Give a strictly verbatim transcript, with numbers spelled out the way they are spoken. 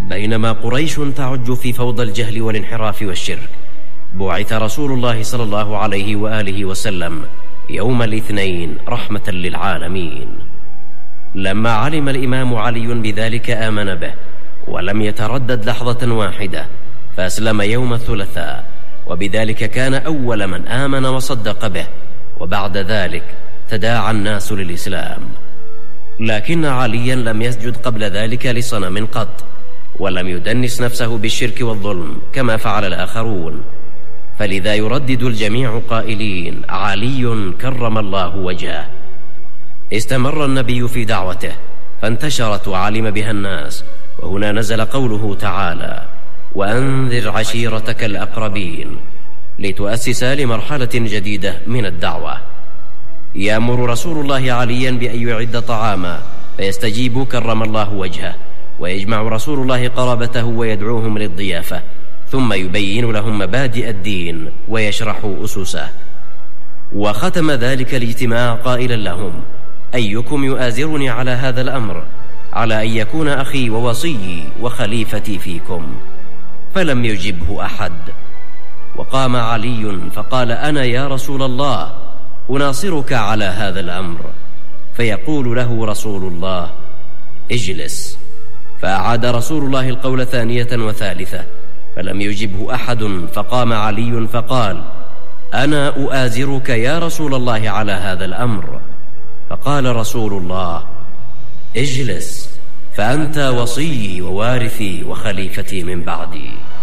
بينما قريش تعج في فوضى الجهل والانحراف والشرك، بعث رسول الله صلى الله عليه وآله وسلم يوم الاثنين رحمة للعالمين. لما علم الإمام علي بذلك آمن به، ولم يتردد لحظة واحدة، فأسلم يوم الثلاثاء، وبذلك كان أول من آمن وصدق به، وبعد ذلك تداعى الناس للإسلام. لكن عليا لم يسجد قبل ذلك لصنم قط، ولم يدنس نفسه بالشرك والظلم كما فعل الآخرون، فلذا يردد الجميع قائلين: علي كرم الله وجهه. استمر النبي في دعوته فانتشرت وعلم بها الناس، وهنا نزل قوله تعالى: وأنذر عشيرتك الأقربين، لتؤسس لمرحلة جديدة من الدعوة. يأمر رسول الله عليا بأن يعد طعاما فيستجيب كرم الله وجهه، ويجمع رسول الله قرابته ويدعوهم للضيافة، ثم يبين لهم مبادئ الدين ويشرح أسسه. وختم ذلك الاجتماع قائلا لهم: أيكم يؤازرني على هذا الأمر، على أن يكون أخي ووصيي وخليفتي فيكم؟ فلم يجبه أحد. وقام علي فقال: أنا يا رسول الله أناصرك على هذا الأمر. فيقول له رسول الله: اجلس. فأعاد رسول الله القول ثانية وثالثة، فلم يجبه أحد، فقام علي فقال: أنا أؤازرك يا رسول الله على هذا الأمر. فقال رسول الله: اجلس، فأنت وصيي ووارثي وخليفتي من بعدي.